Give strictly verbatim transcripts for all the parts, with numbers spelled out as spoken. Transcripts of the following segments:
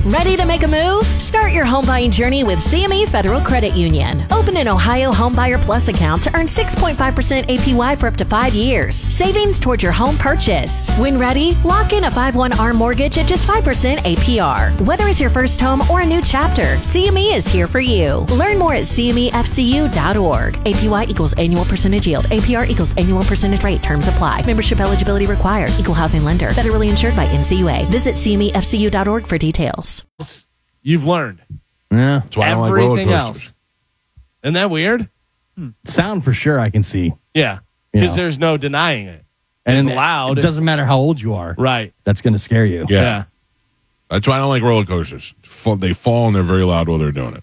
Ready to make a move? Start your home buying journey with C M E Federal Credit Union. Open an Ohio Homebuyer Plus account to earn six point five percent A P Y for up to five years. Savings towards your home purchase. When ready, lock in a five one A R M mortgage at just five percent A P R. Whether it's your first home or a new chapter, C M E is here for you. Learn more at C M E F C U dot org. A P Y equals annual percentage yield. A P R equals annual percentage rate. Terms apply. Membership eligibility required. Equal housing lender. Federally insured by N C U A. Visit C M E F C U dot org for details. You've learned. Yeah. That's why I don't like roller Everything coasters. else. Isn't that weird? Sound for sure I can see. Yeah. You Because know. there's no denying it. And It's it- loud. It doesn't matter how old you are. Right. That's going to scare you. Yeah. Yeah. That's why I don't like roller coasters. Fall- They fall and they're very loud while they're doing it.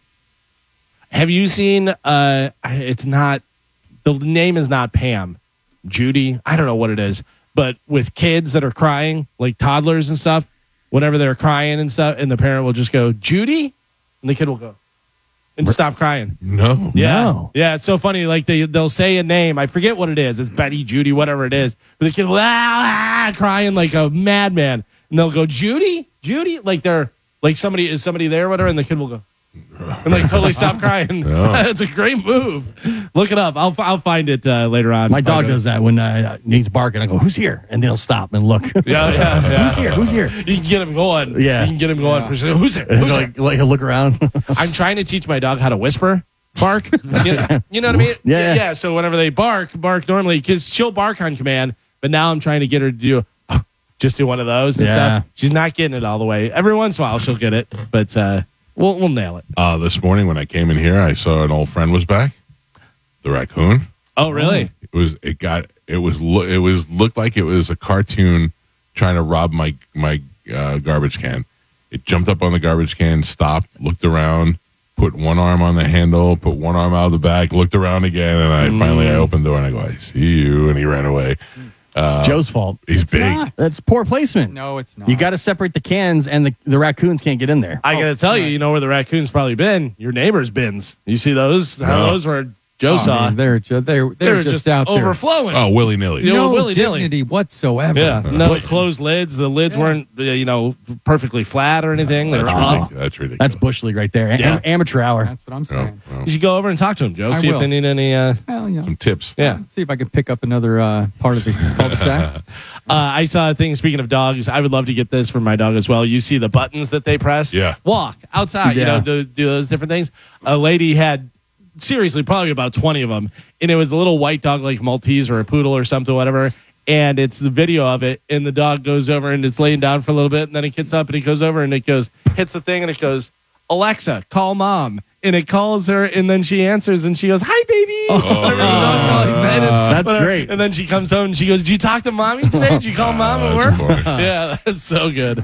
Have you seen, uh, it's not, the name is not Pam. Judy? I don't know what it is. But with kids that are crying, like toddlers and stuff, whenever they're crying and stuff, and the parent will just go, Judy? And the kid will go, and stop crying. No. Yeah. No. Yeah, it's so funny. Like, they, they'll say a name. I forget what it is. It's Betty, Judy, whatever it is. But the kid will, ah, ah, crying like a madman. And they'll go, Judy? Judy? Like they're, like somebody, is somebody there with her? And the kid will go, and like totally stop crying. No. It's a great move. Look it up. I'll I'll find it uh, later on. My dog Okay. does that when uh, he's barking. I go, who's here? And they'll stop and look. Yeah, yeah, yeah. Who's here? Who's here? You can get him going. Yeah. You can get him going for sure. Who's there? And Who's he'll, there? like, like, he'll look around. I'm trying to teach my dog how to whisper. Bark. You know, you know what I mean? Yeah. yeah. So whenever they bark, bark normally, because she'll bark on command, but now I'm trying to get her to do just do one of those and Yeah. stuff. She's not getting it all the way. Every once in a while she'll get it, but uh, we'll we'll nail it. Uh, this morning when I came in here, I saw an old friend was back. The raccoon. Oh, really? It was. It got. It was. lo- It was looked like it was a cartoon trying to rob my my uh, garbage can. It jumped up on the garbage can, stopped, looked around, put one arm on the handle, put one arm out of the back, looked around again, and I finally I opened the door and I go, I see you, and he ran away. It's Joe's fault. He's big. not. That's poor placement. No, it's not. You got to separate the cans, and the, the raccoons can't get in there. I gotta tell you, you know where the raccoon's probably been? Your neighbor's bins. You see those? How No. those were Joe Oh, saw? man, they're ju- they're they're, They're just, out there. overflowing. Oh, willy nilly. Yeah. No willy-nilly. dignity whatsoever. Yeah, no closed lids. The lids weren't, uh, you know, perfectly flat or anything. They were That's up. ridiculous. That's ridiculous. That's Bush League right there. Am- Yeah. amateur hour. That's what I'm Oh, saying. well, You should go over and talk to them, Joe. I See if will. they need any. Uh, Well, you know, some tips. yeah. see if I can pick up another uh, part of the cul-de-sac. Uh, I saw a thing. Speaking of dogs, I would love to get this for my dog as well. You see the buttons that they press. Yeah. Walk outside. You Yeah. know, do, do those different things. A lady had seriously probably about twenty of them, and it was a little white dog like Maltese or a poodle or something, whatever. And it's the video of it, and the dog goes over and it's laying down for a little bit, and then it gets up and it goes over and it goes hits the thing and it goes, Alexa, call mom. And it calls her, and then she answers, and she goes, "Hi, baby." Oh, Her dog's all excited. That's But, uh, great. And then she comes home and she goes, "Did you talk to mommy today? Did you call mom at that's work?" funny. Yeah, that's so good.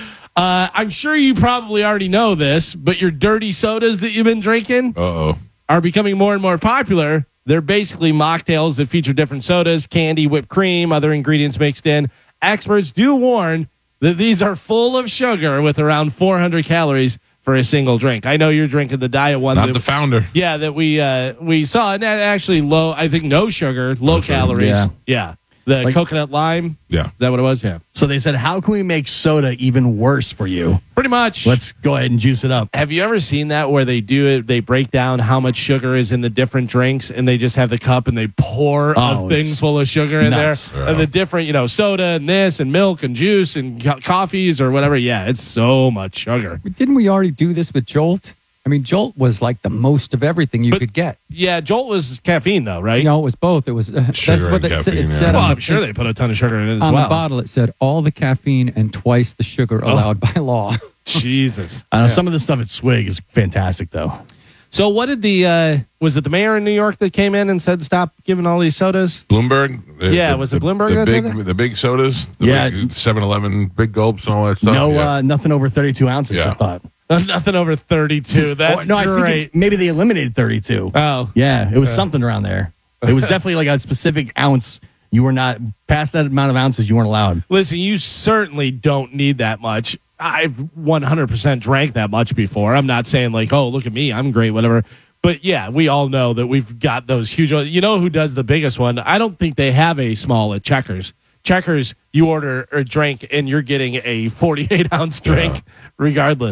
Uh, I'm sure you probably already know this, but your dirty sodas that you've been drinking Uh-oh. are becoming more and more popular. They're basically mocktails that feature different sodas, candy, whipped cream, other ingredients mixed in. Experts do warn that these are full of sugar with around four hundred calories for a single drink. I know you're drinking the diet one. Not that- the founder. yeah, that we uh, we saw, and that actually low. I think no sugar, low sugar. calories. Yeah. Yeah, the Like- coconut lime. Yeah. Is that what it was? Yeah, So they said, how can we make soda even worse for you? pretty much. Let's go ahead and juice it up. Have you ever seen that where they do it? They break down how much sugar is in the different drinks, and they just have the cup and they pour Oh, a thing it's full of sugar in nuts. there, and the different, you know, soda and this and milk and juice and co- coffees or whatever. Yeah, it's so much sugar. Didn't we already do this with Jolt? I mean, Jolt was like the most of everything you But- could get. Yeah, Jolt was caffeine though, right? You know, it was both. It was uh, that's Sugar what and it, said- caffeine, it yeah. said. Well, on I'm the, sure they put a ton of sugar in it as on well. the bottle. It said all the caffeine and twice the sugar allowed by law. Jesus. I know some of the stuff at Swig is fantastic, though. So what did the uh, was it the mayor in New York that came in and said stop giving all these sodas? Bloomberg. The- Yeah, the- was it the- Bloomberg The that big, did that? the big sodas. The Yeah. big seven eleven, big gulps and all that stuff. no, yeah. uh, nothing over thirty-two ounces, Yeah. I thought. Nothing over thirty-two. That's Or- no, I think great. it- maybe they eliminated thirty-two. Oh. Yeah, it was something around there. It was definitely like a specific ounce. You were not, past that amount of ounces, you weren't allowed. Listen, you certainly don't need that much. I've one hundred percent drank that much before. I'm not saying like, oh, look at me, I'm great, whatever. But yeah, we all know that we've got those huge. You know who does the biggest one? I don't think they have a small at Checkers. Checkers, you order a drink and you're getting a forty-eight ounce drink regardless.